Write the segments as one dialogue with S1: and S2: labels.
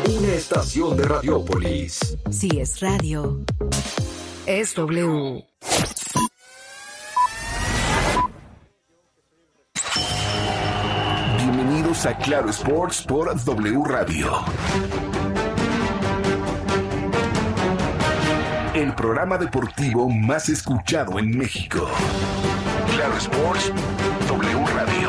S1: Una estación de Radiópolis.
S2: Si es radio, es W.
S1: Bienvenidos a Claro Sports por W Radio. El programa deportivo más escuchado en México. Claro Sports, W Radio.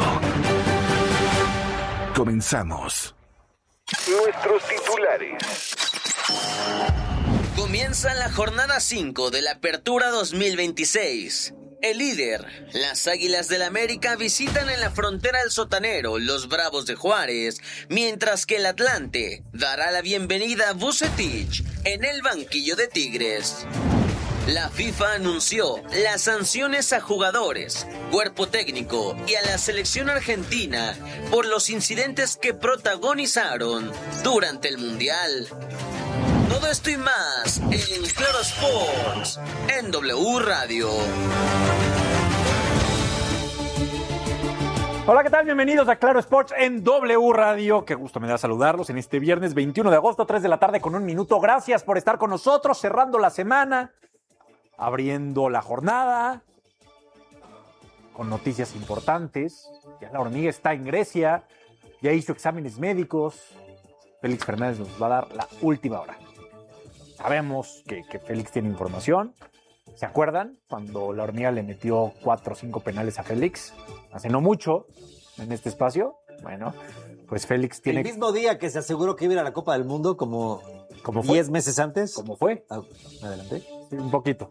S1: Comenzamos. Nuestros titulares.
S3: Comienza la jornada 5 de la Apertura 2026. El líder, las Águilas del América, visitan en la frontera el Sotanero los Bravos de Juárez, mientras que el Atlante dará la bienvenida a Vucetich en el banquillo de Tigres. La FIFA anunció las sanciones a jugadores, cuerpo técnico y a la selección argentina por los incidentes que protagonizaron durante el Mundial. Todo esto y más en Claro Sports, en W Radio.
S4: Hola, ¿qué tal? Bienvenidos a Claro Sports en W Radio. Qué gusto me da saludarlos en este viernes 21 de agosto, 3 de la tarde con un minuto. Gracias por estar con nosotros, cerrando la semana, abriendo la jornada, con noticias importantes. Ya la hormiga está en Grecia, ya hizo exámenes médicos. Félix Fernández nos va a dar la última hora. Sabemos que Félix tiene información. ¿Se acuerdan cuando la hormiga le metió 4 o 5 penales a Félix? Hace no mucho, en este espacio. Bueno, pues Félix tiene...
S5: El mismo día que se aseguró que iba a ir a la Copa del Mundo, como 10 meses antes.
S4: ¿Cómo fue?
S5: Adelante.
S4: Sí, un poquito,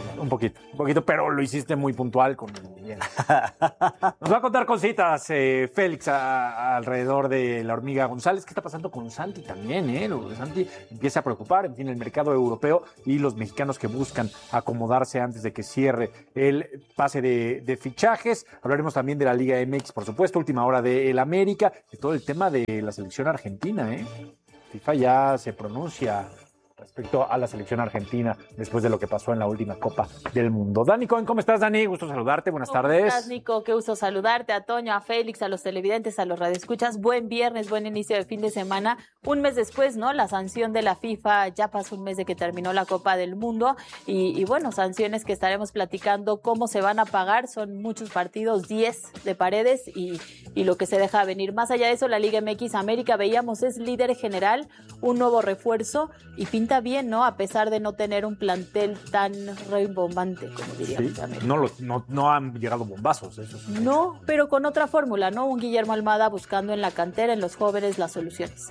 S4: pero lo hiciste muy puntual con bien. Nos va a contar cositas, Félix, alrededor de la hormiga González. ¿Qué está pasando con Santi también? Lo de Santi empieza a preocupar, en fin, el mercado europeo y los mexicanos que buscan acomodarse antes de que cierre el pase de fichajes. Hablaremos también de la Liga MX, por supuesto, última hora del América, de todo el tema de la selección argentina. FIFA ya se pronuncia respecto a la selección argentina después de lo que pasó en la última Copa del Mundo. Dani Cohen, ¿cómo estás, Dani? Gusto saludarte, buenas tardes.
S6: ¿Cómo estás, Nico? Qué gusto saludarte, a Toño, a Félix, a los televidentes, a los radioescuchas. Buen viernes, buen inicio de fin de semana. Un mes después, ¿no? La sanción de la FIFA, ya pasó un mes de que terminó la Copa del Mundo y bueno, sanciones que estaremos platicando cómo se van a pagar. Son muchos partidos, 10 de Paredes y lo que se deja venir. Más allá de eso, la Liga MX América, veíamos, es líder general, un nuevo refuerzo y pinta bien, ¿no? A pesar de no tener un plantel tan rimbombante, como diríamos.
S4: Sí, no han llegado bombazos. Eso es
S6: no, pero con otra fórmula, ¿no? Un Guillermo Almada buscando en la cantera, en los jóvenes, las soluciones.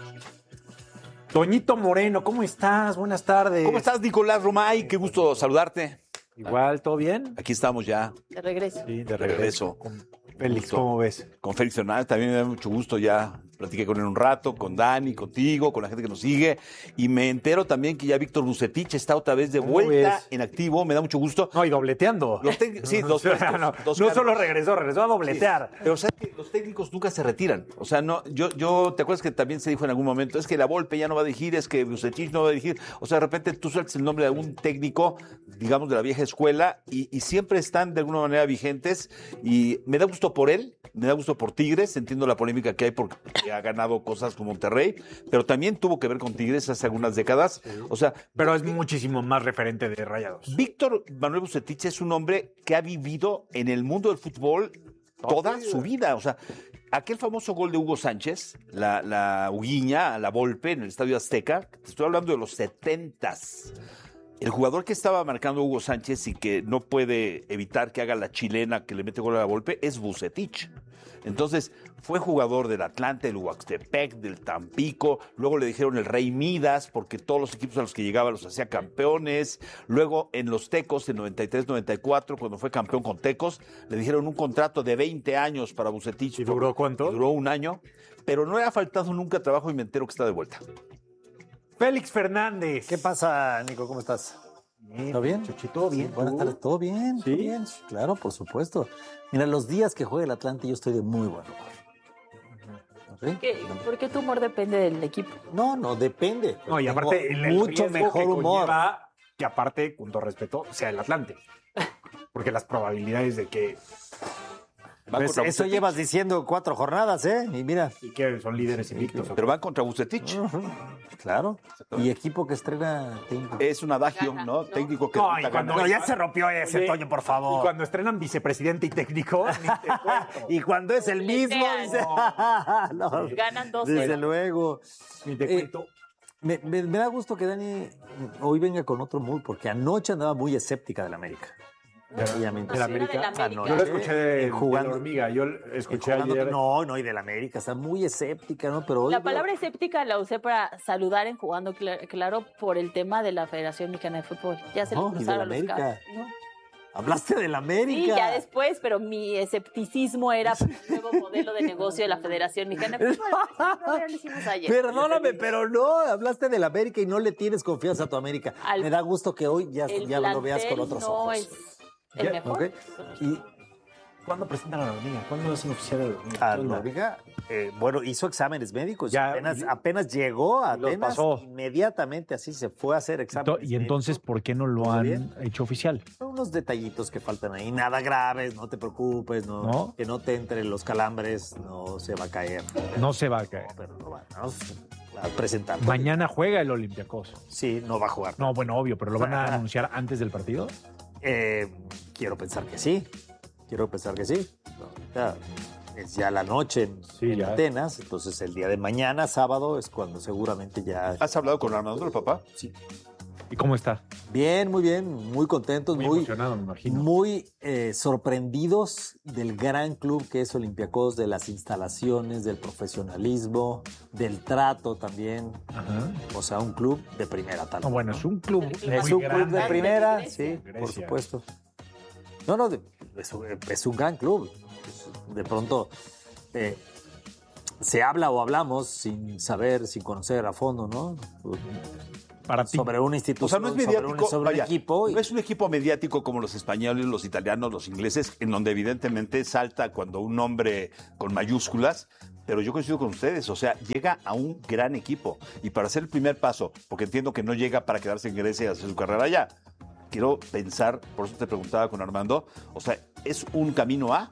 S4: Toñito Moreno, ¿cómo estás? Buenas tardes.
S7: ¿Cómo estás, Nicolás Romay? Qué gusto saludarte.
S4: Igual, ¿todo bien?
S7: Aquí estamos ya.
S6: De regreso.
S4: Sí, de regreso.
S7: Con
S4: Félix, ¿cómo ves?
S7: Con Félix Fernández también me da mucho gusto ya. Platiqué con él un rato, con Dani, contigo, con la gente que nos sigue. Y me entero también que ya Víctor Vucetich está otra vez de vuelta en activo. Me da mucho gusto.
S4: No, y dobleteando.
S7: Sí, dos
S4: no solo regresó a dobletear.
S7: Sí. Pero ¿sabes que los técnicos nunca se retiran? O sea, no, yo ¿te acuerdas que también se dijo en algún momento? Es que la Volpe ya no va a dirigir, es que Vucetich no va a dirigir. O sea, de repente tú sueltas el nombre de algún técnico, digamos, de la vieja escuela, y siempre están de alguna manera vigentes. Y me da gusto por él, me da gusto por Tigres. Entiendo la polémica que hay porque ha ganado cosas con Monterrey, pero también tuvo que ver con Tigres hace algunas décadas. O sea,
S4: pero es muchísimo más referente de Rayados.
S7: Víctor Manuel Vucetich es un hombre que ha vivido en el mundo del fútbol toda su vida. O sea, aquel famoso gol de Hugo Sánchez, la Huguiña, la Volpe en el Estadio Azteca, te estoy hablando de los 70s. El jugador que estaba marcando Hugo Sánchez y que no puede evitar que haga la chilena que le mete gol a la Volpe es Vucetich. Entonces, fue jugador del Atlante, del Huaxtepec, del Tampico, luego le dijeron el Rey Midas, porque todos los equipos a los que llegaba los hacía campeones, luego en los Tecos, en 93-94, cuando fue campeón con Tecos, le dijeron un contrato de 20 años para Vucetich.
S4: ¿Y duró cuánto?
S7: Duró un año, pero no le ha faltado nunca trabajo y me entero que está de vuelta.
S4: Félix Fernández.
S5: ¿Qué pasa, Nico? ¿Cómo estás?
S4: Bien,
S5: ¿Todo bien?
S4: Chuchi, ¿todo bien?
S5: Sí, buenas tardes. ¿Todo bien?
S4: ¿Sí?
S5: ¿Todo bien? Claro, por supuesto. Mira, los días que juega el Atlante yo estoy de muy buen humor. ¿Okay?
S6: ¿Por qué tu humor depende del equipo?
S5: No, depende.
S4: No, y aparte el
S5: mucho mejor
S4: que
S5: humor.
S4: Que aparte, con todo respeto, sea el Atlante. Porque las probabilidades de que
S7: Van
S5: Pues
S7: contra
S5: eso
S7: Vucetich.
S5: llevas diciendo 4 jornadas, ¿eh? Y mira,
S4: Y que son líderes invictos.
S7: Pero van contra Vucetich.
S5: claro. Y equipo que estrena técnico.
S7: Es un adagio,
S6: Gana,
S7: ¿no?
S6: ¿no?
S7: Técnico que
S4: No,
S7: nunca
S4: y cuando-
S7: gana.
S5: No, ya se rompió ese,
S4: Oye,
S5: Toño, por
S4: Y
S5: favor.
S4: cuando estrenan vicepresidente y técnico, ni te cuento.
S5: Y cuando es el mismo,
S6: Letean.
S5: dice. No,
S6: Ganan 2-0.
S5: desde luego.
S4: Ni te
S5: Eh,
S4: cuento.
S5: Me da gusto que Dani hoy venga con otro mood, porque anoche andaba muy escéptica del América. Ella me
S4: ¿Del América?
S5: Anoche,
S4: Yo lo escuché de
S5: jugando.
S4: la hormiga. Yo escuché
S5: jugando-
S4: ayer.
S5: No, y del América. Está muy escéptica, ¿no? Pero hoy
S6: La palabra escéptica la usé para saludar en Jugando Claro por el tema de la Federación Mexicana de Fútbol. Ya se
S5: No,
S6: le
S5: y del
S6: cruzaron los
S5: América.
S6: cables. ¿No?
S5: Hablaste del América.
S6: Sí, ya después, pero mi escepticismo era por el nuevo modelo de negocio de la Federación Mexicana de Fútbol. No, ya lo hicimos ayer.
S5: Perdóname, pero no, hablaste del América y no le tienes confianza a tu América.
S6: Al-
S5: Me da gusto que hoy ya
S6: El
S5: lo veas con
S6: plantel
S5: otros
S6: no
S5: ojos.
S6: es el
S4: Ya,
S6: mejor.
S5: ¿Ok? Y
S4: ¿Cuándo presentan a la hormiga? ¿Cuándo hacen oficial a la hormiga?
S5: a
S4: ¿Qué onda?
S5: Noriega, bueno, hizo exámenes médicos.
S4: Ya,
S5: apenas llegó a
S4: los
S5: Atenas,
S4: pasó.
S5: inmediatamente así se fue a hacer exámenes.
S8: Y entonces, ¿por qué no lo
S5: ¿Todo
S8: han
S5: bien?
S8: hecho oficial?
S5: Son unos detallitos que faltan ahí, nada graves, no te preocupes,
S8: ¿No?
S5: que no te entren los calambres, no se va a caer.
S8: No se va a caer.
S5: Pero no va a presentar.
S8: Mañana juega el Olympiacos.
S5: Sí, no va a jugar.
S8: No, bueno, obvio, pero lo van a anunciar antes del partido.
S5: Quiero pensar que sí. Quiero pensar que sí. Ya, es ya la noche en
S8: ya.
S5: Atenas, entonces el día de mañana, sábado, es cuando seguramente ya...
S7: ¿Has hablado con Armando, el papá?
S5: Sí.
S8: ¿Y cómo está?
S5: Bien, muy contentos,
S8: Muy emocionado, me imagino.
S5: muy sorprendidos del gran club que es Olympiacos, de las instalaciones, del profesionalismo, del trato también.
S8: Ajá.
S5: O sea, un club de primera tal.
S8: No, bueno, es un club
S6: Es
S5: Es
S8: muy
S5: un club
S8: grande.
S5: de primera,
S6: Grecia.
S5: sí, por
S8: Grecia.
S5: supuesto. No, es un gran club. De pronto se habla o hablamos sin saber, sin conocer a fondo, ¿no?
S8: Para ti.
S5: Sobre una
S7: O
S5: institución,
S7: sea, no es mediático.
S5: sobre un
S7: vaya,
S5: equipo.
S7: No es un equipo mediático como los españoles, los italianos, los ingleses, en donde evidentemente salta cuando un nombre con mayúsculas. Pero yo coincido con ustedes, o sea, llega a un gran equipo. Y para hacer el primer paso, porque entiendo que no llega para quedarse en Grecia y hacer su carrera allá, quiero pensar, por eso te preguntaba con Armando, o sea, ¿es un camino A?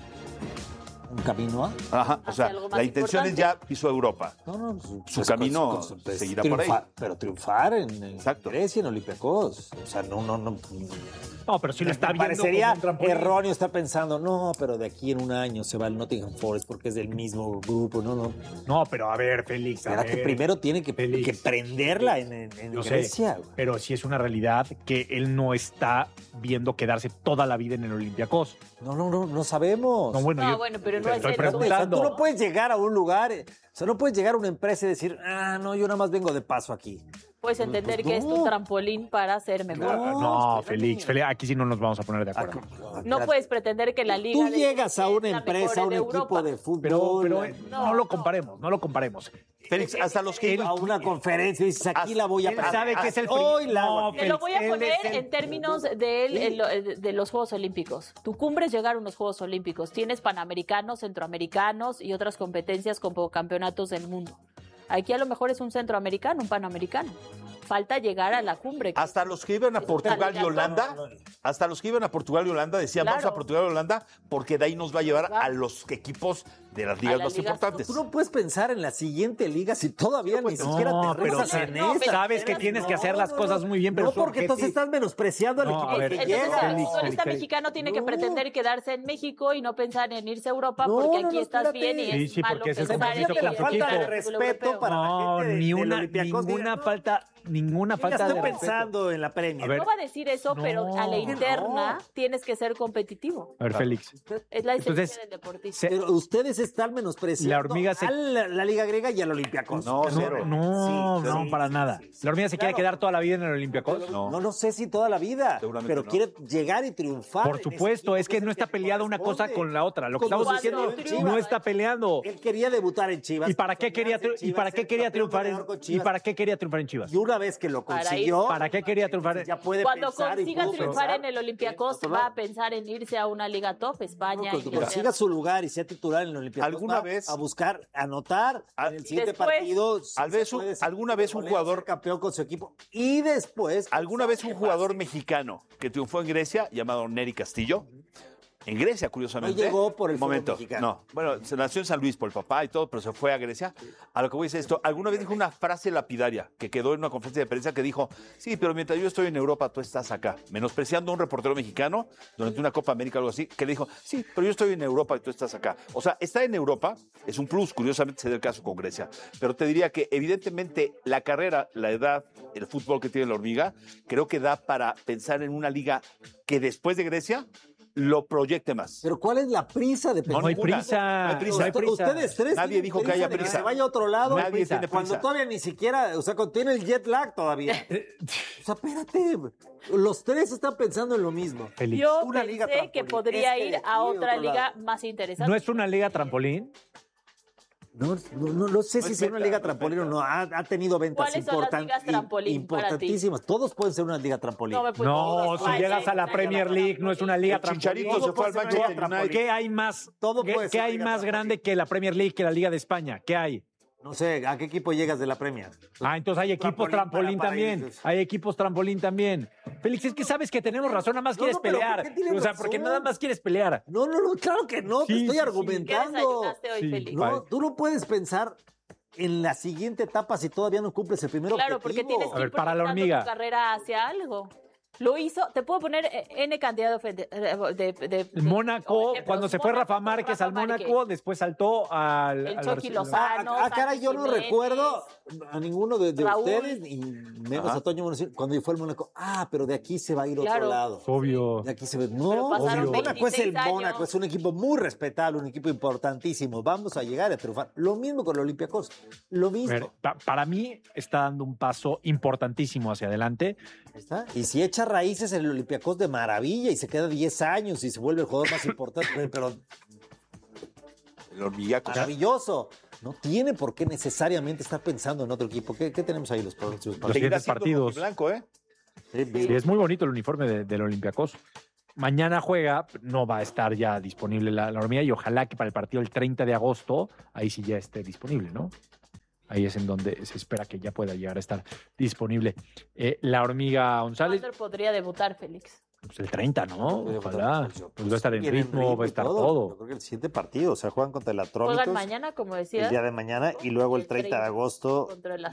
S5: Un camino a...
S7: Ajá, o sea,
S6: algo más
S7: la intención es ya piso Europa.
S5: No,
S7: Su camino seguirá por ahí.
S5: Pero triunfar en
S7: Exacto.
S5: Grecia, en Olympiacos. O sea, no.
S8: No, pero sí lo está
S5: Me
S8: viendo
S5: parecería
S8: como un trampolín.
S5: erróneo estar pensando, no, pero de aquí en un año se va el Nottingham Forest porque es del mismo grupo. No.
S8: No, pero a ver, Félix. a
S5: Espérate,
S8: ver.
S5: primero tiene que
S8: Félix,
S5: prenderla en
S8: Yo sé,
S5: Grecia. güey.
S8: pero sí es una realidad que él no está viendo quedarse toda la vida en el Olympiacos.
S5: No sabemos.
S8: No, bueno,
S6: No,
S8: yo
S6: bueno, pero no
S8: te
S6: es
S8: estoy
S6: el-
S5: O sea,
S8: preguntando.
S5: tú no puedes llegar a un lugar, o sea, no puedes llegar a una empresa y decir, no, yo nada más vengo de paso aquí.
S6: Puedes entender que es tu trampolín para ser mejor.
S8: No,
S5: espérame.
S8: Félix, aquí sí no nos vamos a poner de acuerdo.
S6: No puedes pretender que la liga
S5: Tú
S6: de
S5: llegas a
S6: es
S5: una
S6: la
S5: empresa, a
S6: mejor
S5: un
S6: de
S5: equipo
S6: Europa.
S5: de fútbol,
S8: Pero no lo comparemos, no lo comparemos.
S7: Félix, hasta los que...
S5: a una conferencia y dices, aquí la voy a
S8: Él sabe que es el
S5: hoy la
S8: No,
S6: Te lo voy a
S8: Félix, él
S6: poner
S8: es el-
S6: en términos de los Juegos Olímpicos. Tu cumbre es llegar a unos Juegos Olímpicos. Tienes panamericanos, centroamericanos y otras competencias como campeonatos del mundo. Aquí a lo mejor es un centroamericano, un panamericano. Falta llegar a la cumbre.
S7: Hasta los que iban a Portugal y Holanda, hasta los que iban a Portugal y Holanda decían,
S6: Claro.
S7: vamos a Portugal y Holanda porque de ahí nos va a llevar a los equipos de las ligas
S6: las
S7: más
S6: ligas
S7: importantes.
S5: Tú no puedes pensar en la siguiente liga si todavía ni siquiera
S8: No,
S5: aterrizas
S8: pero
S5: en
S6: no,
S5: esa.
S8: sabes que tienes que hacer las cosas muy bien, pero
S5: No,
S8: su
S5: porque entonces
S8: objetivo-
S5: estás menospreciando al
S8: No,
S5: equipo
S8: a ver,
S5: que
S6: Entonces,
S5: llega.
S6: el
S8: Félix,
S6: futbolista
S8: Félix.
S6: mexicano tiene que
S5: No.
S6: pretender quedarse en México y no pensar en irse a Europa
S5: No,
S6: porque
S5: no,
S6: aquí
S5: no,
S6: estás
S5: espérate.
S6: bien y
S8: Sí,
S6: es
S8: sí,
S6: malo
S8: porque es el
S6: pensar en
S8: compromiso
S6: ir
S5: la
S8: con su
S6: a
S5: falta de
S8: equipo.
S6: fútbol
S5: respeto
S6: europeo.
S5: para la
S8: No,
S5: gente
S8: ni
S5: del
S8: una,
S5: Olympiacos.
S8: ninguna
S5: No,
S8: falta, ninguna
S5: ya
S8: falta
S5: estoy
S8: de respeto.
S5: pensando en la Premier.
S8: A ver.
S6: No va a decir eso, pero a la
S8: No.
S6: interna tienes que ser competitivo.
S8: A ver, Félix.
S6: Es la esencia
S8: Entonces,
S6: del deportista.
S8: se-
S5: Pero ustedes están menospreciando
S8: La hormiga se-
S5: a la Liga Griega y al Olympiacos.
S7: No, cero.
S8: No,
S5: Sí,
S8: no,
S5: sí,
S8: para
S5: sí,
S8: nada.
S5: sí, sí.
S8: La hormiga se quiere
S5: Claro.
S8: quedar toda la vida en el Olympiacos.
S5: No lo sé si toda la vida,
S7: Seguramente
S5: pero
S7: no.
S5: quiere llegar y triunfar.
S8: Por
S5: en ese
S8: supuesto,
S5: equipo
S8: es que
S5: es
S8: no
S5: el
S8: está
S5: le
S8: peleada una cosa
S5: corresponde.
S8: con la otra. Lo que
S5: Como
S8: estamos
S6: cuando
S8: diciendo
S6: triunfa.
S8: no está peleando.
S5: Él quería debutar en Chivas.
S8: ¿Y para qué quería
S5: soñarse en
S8: y para
S5: Chivas,
S8: qué
S5: ser
S8: quería
S5: campeón
S8: triunfar
S5: goleador con
S8: y
S5: Chivas.
S8: para qué quería triunfar en Chivas?
S5: Y una vez que lo
S6: Para ir-
S5: consiguió,
S8: ¿Para qué quería triunfar?
S5: ya puede
S6: Cuando
S5: pensar y
S6: consiga
S5: pudo
S6: triunfar
S5: pensar
S6: en el Olympiacos,
S5: otro
S6: va
S5: lado.
S6: a pensar en irse a una liga top, España,
S5: Cuando
S6: Inglaterra.
S5: consiga su lugar y sea titular en el Olympiacos,
S7: ¿Alguna
S5: va
S7: vez-
S5: a buscar anotar en el siguiente
S6: Después-
S5: partido. si
S7: Al vez
S5: se
S7: un-
S5: puede, si
S7: alguna vez un
S5: puede
S7: jugador-
S5: ser campeón con su equipo y después
S7: ¿Alguna vez un
S5: pensar
S7: jugador
S5: qué
S7: mexicano que triunfó en Grecia, llamado Nery Castillo, En Grecia, curiosamente.
S5: No llegó por el fútbol
S7: momento.
S5: mexicano.
S7: No, bueno, se nació en San Luis por el papá y todo, pero se fue a Grecia. A lo que voy a decir esto, alguna vez dijo una frase lapidaria que quedó en una conferencia de prensa que dijo, sí, pero mientras yo estoy en Europa, tú estás acá. Menospreciando a un reportero mexicano durante una Copa América o algo así, que le dijo, sí, pero yo estoy en Europa y tú estás acá. O sea, estar en Europa es un plus, curiosamente se da el caso con Grecia. Pero te diría que evidentemente la carrera, la edad, el fútbol que tiene la hormiga, creo que da para pensar en una liga que después de Grecia lo proyecte más.
S5: Pero ¿cuál es la prisa de pensar?
S8: No hay
S7: ninguna.
S8: prisa.
S7: No hay prisa.
S8: No hay prisa.
S5: Ustedes tres
S7: Nadie
S5: tienen
S7: dijo que haya
S5: de
S7: prisa.
S5: se vaya a otro lado.
S7: Nadie tiene
S5: Cuando
S7: prisa.
S5: todavía ni siquiera, o sea, cuando tiene el jet lag todavía. O sea, espérate. Los tres están pensando en lo mismo.
S8: Félix.
S6: Yo
S5: Una liga
S6: pensé que
S5: trampolín.
S6: podría
S5: Es que
S6: ir
S5: de aquí
S6: a
S5: de
S6: otra
S5: otro
S6: liga
S5: lado.
S6: más interesante.
S8: ¿No es una liga trampolín?
S5: No sé si es una liga trampolín o no. Ha tenido ventas
S6: ¿Cuáles son las ligas trampolín para ti?
S5: importantísimas. Todos pueden ser una liga trampolín.
S6: No, me puedo-
S8: No, si
S6: Ay,
S8: llegas a la
S6: una
S8: Premier
S6: liga
S8: League, no es una liga
S7: El
S8: trampolín.
S7: Chicharito se fue al Manchester United.
S8: ¿Qué hay más?
S5: Todo puede
S8: ¿Qué
S5: ser
S8: hay
S5: liga
S8: más
S5: trampolín.
S8: grande que la Premier League, que la Liga de España? ¿Qué hay?
S5: No sé, ¿a qué equipo llegas de la Premier?
S8: Entonces hay equipos trampolín
S5: para
S8: también.
S5: países.
S8: Hay equipos trampolín también. Félix, es que sabes que tenemos razón, nada más
S5: No,
S8: quieres
S5: no, pero ¿por
S8: pelear.
S5: qué tienes
S8: O sea, porque
S5: razón?
S8: nada más quieres pelear.
S5: No, claro que no.
S8: Sí,
S5: te estoy
S8: sí, sí.
S6: ¿Qué
S5: argumentando.
S6: desayunaste hoy,
S8: Sí.
S6: Félix?
S5: No, tú no puedes pensar en la siguiente etapa si todavía no cumples el primer
S6: Claro,
S5: objetivo.
S6: porque tienes que
S8: A
S6: ir
S8: ver, para la
S6: proyectando
S8: hormiga.
S6: tu carrera hacia algo. Lo hizo, te puedo poner N cantidad de
S8: Mónaco,
S6: ejemplos.
S8: cuando se fue
S6: Mónaco,
S8: Rafa Márquez al Mónaco, después saltó al
S6: El
S8: al
S6: Chucky
S8: Barcelona.
S6: Lozano.
S5: Caray, yo no
S6: Santi Jiménez.
S5: recuerdo a ninguno de
S6: Raúl.
S5: ustedes, y menos
S7: Ajá.
S5: a Toño Monosino, cuando fue al Mónaco. Pero de aquí se va a ir a
S6: Claro.
S5: otro lado.
S8: Obvio.
S5: De aquí se ve.
S6: Pero
S5: No,
S6: pasaron
S5: el Mónaco es el
S6: 26 años.
S5: Mónaco, es un equipo muy respetable, un equipo importantísimo. Vamos a llegar a triunfar. Lo mismo con el Olympiacos. Lo
S8: A
S5: mismo.
S8: ver, para mí está dando un paso importantísimo hacia adelante.
S5: Ahí está. Y si echa raíces en el Olympiacos de maravilla y se queda 10 años y se vuelve el jugador más importante, pero
S7: El hormigaco.
S5: maravilloso. No tiene por qué necesariamente estar pensando en otro equipo. ¿Qué tenemos ahí los próximos
S8: Los
S7: Seguirá
S8: siguientes
S7: siendo
S8: partidos.
S7: rojiblanco, ¿eh?
S8: Sí, es muy bonito el uniforme del Olympiacos. Mañana juega, no va a estar ya disponible la hormiga y ojalá que para el partido el 30 de agosto, ahí sí ya esté disponible, ¿no? Ahí es en donde se espera que ya pueda llegar a estar disponible. La hormiga González,
S6: ¿Cuándo podría debutar, Félix?
S8: pues el 30, ¿no? Ojalá. Pues va a estar en
S5: Tienen
S8: ritmo, va a
S5: y
S8: estar
S5: Yo
S8: todo.
S5: creo que el siguiente partido, o sea, juegan contra el Atrómitos
S6: Juegan mañana, como decía.
S5: el día de mañana y luego el 30 de agosto
S6: Contra el